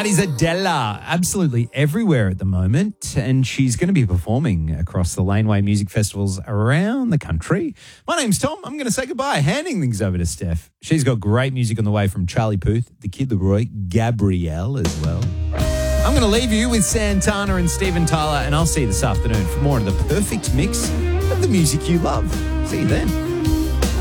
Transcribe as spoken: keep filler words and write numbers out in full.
That is Adela, absolutely everywhere at the moment, and she's going to be performing across the Laneway music festivals around the country. My name's Tom. I'm going to say goodbye, handing things over to Steph. She's got great music on the way from Charlie Puth, The Kid Laroi, Gabrielle as well. I'm going to leave you with Santana and Steven Tyler, and I'll see you this afternoon for more of the perfect mix of the music you love. See you then.